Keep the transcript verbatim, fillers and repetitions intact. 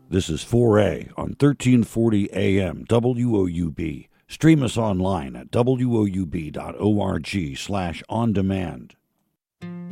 This is four A on thirteen forty A M W O U B. Stream us online at W O U B dot org slash on demand.